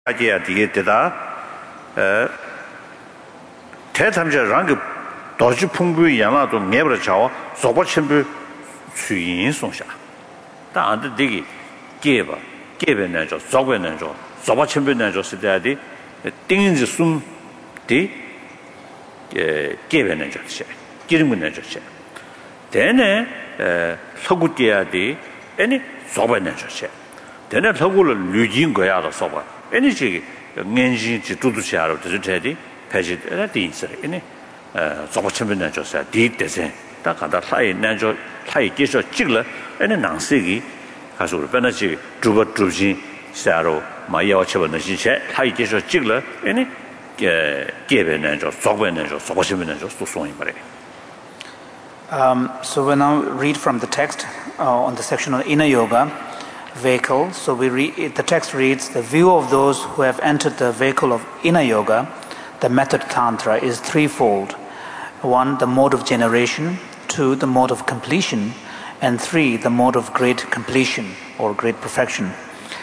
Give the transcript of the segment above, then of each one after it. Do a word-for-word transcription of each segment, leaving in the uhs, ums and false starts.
아기야 되게 되다 에 대탐자 랑그 도시 풍부의 양아도 매버려 자와 소바 첨부 수인 송샤 다한테 되게 깨봐 깨변내 줘 소변내 줘 소바 첨부내 줘 시대디 띵인지 숨디 에 깨변내 줘시 기름내 줘시 되네 에 서구띠야디 아니 소변내 줘시 되네 서구를 류진 거야도 소바 아니 지 년지 두두시하러 되지 패지라 디스래 아니 어 소바첨변내 줘서 디데세 다 가다 사이 내줘 사이 계셔 찍了 아니 낭세기 가서 변하지 주버 주진 사로 마야와 쳐버는 시체 사이 계셔 찍了 아니 게 개변내 줘 소변내 줘 소바첨변내 줘 소송이 말해. Um, so we now read from the text uh, on the section on inner yoga, vehicle. So we read, the text reads, the view of those who have entered the vehicle of inner yoga, the method tantra, is threefold. One, the mode of generation. Two, the mode of completion. And three, the mode of great completion or great perfection.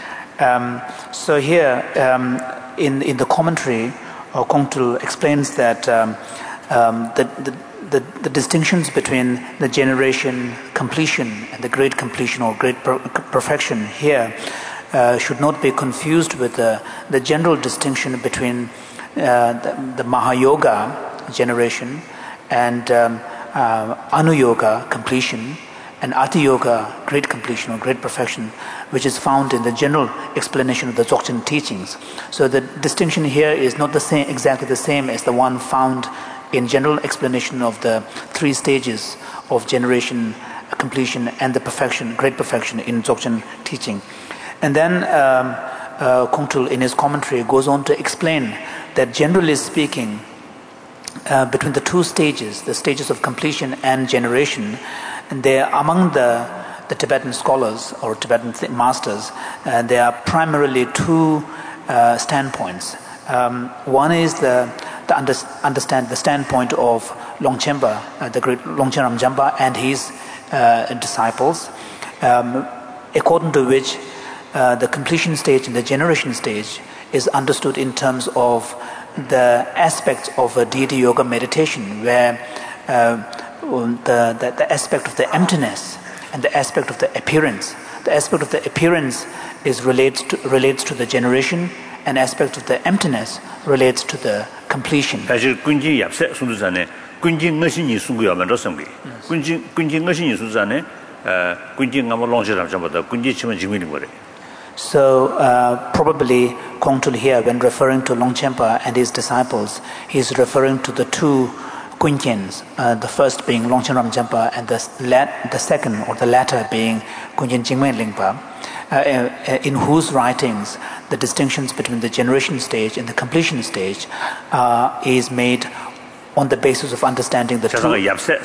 Um, so here, um, in, in the commentary, uh, Kongtul explains that um, um, the, the The, the distinctions between the generation, completion, and the great completion or great per perfection here uh, should not be confused with the, the general distinction between uh, the, the Mahayoga generation and um, uh, Anuyoga completion and Ati Yoga great completion or great perfection, which is found in the general explanation of the Dzogchen teachings. So the distinction here is not the same, exactly the same as the one found in general explanation of the three stages of generation, completion, and the perfection, great perfection in Dzogchen teaching. And then um, uh, Kongtul in his commentary goes on to explain that generally speaking, uh, between the two stages, the stages of completion and generation, and they are among the, the Tibetan scholars or Tibetan masters, uh, there are primarily two uh, standpoints. Um, one is the to under, understand the standpoint of Longchenpa, uh, the great Longchen Ramjamba and his uh, disciples, um, according to which uh, the completion stage and the generation stage is understood in terms of the aspects of a deity yoga meditation, where uh, the, the, the aspect of the emptiness and the aspect of the appearance. The aspect of the appearance is relates to, relates to the generation, and aspect of the emptiness relates to the completion. 사실 군진 yapse 순두산에 군진 것이 순구야 만들었습니. 군진 군진 것이 순두산에 어 군진 아무 롱시람 전부터 군진 치면 증명인 거래. So uh, probably Kongtul here, when referring to Longchenpa and his disciples, he is referring to the two Kunjins, uh, the first being Longchen Ramjamba and the, lat- the second or the latter being Kunjin Jingmen Lingpa, uh, in whose writings the distinctions between the generation stage and the completion stage uh, is made on the basis of understanding the two.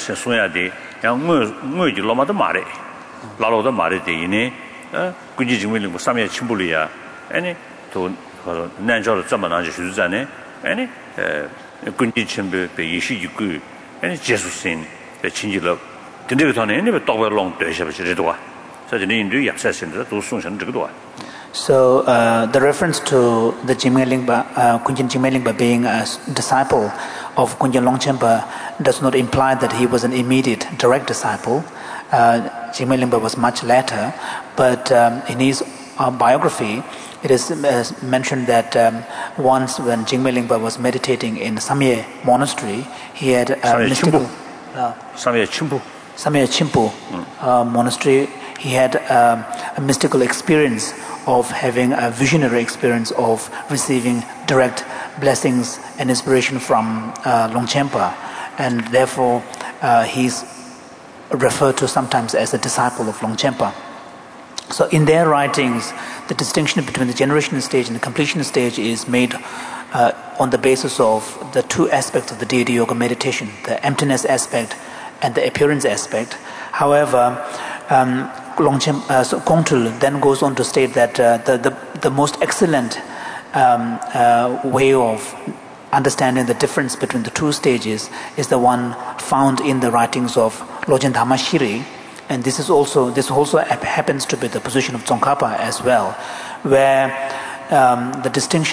군지 첨부 베이시고 아니 제수신 베친지로 근데 그전에 네 도버롱 되셔버지도와 사진이 인도 약사신들 도 송선 저거도와. So uh, the reference to the Jigme Lingpa, uh, Kunjin Jigme Lingpa being a disciple of Kunjin Longchenpa does not imply that he was an immediate direct disciple. Uh, Jigme Lingpa was much later, but um, in his uh, biography it is uh, mentioned that um, once when Jigme Lingpa was meditating in Samye Monastery, he had a Samye mystical... Uh, Samye Chimpu. Samye Chimpu mm. uh, Monastery, he had um, a mystical experience of having a visionary experience of receiving direct blessings and inspiration from uh, Longchenpa, and therefore uh, he's referred to sometimes as a disciple of Longchenpa. So in their writings, the distinction between the generation stage and the completion stage is made uh, on the basis of the two aspects of the deity yoga meditation, the emptiness aspect and the appearance aspect. However, um, Longchen, uh, so Kongtul then goes on to state that uh, the, the, the most excellent um, uh, way of understanding the difference between the two stages is the one found in the writings of Lochen Dhamashiri. And this is also this also happens to be the position of Tsongkhapa as well, where um, the distinction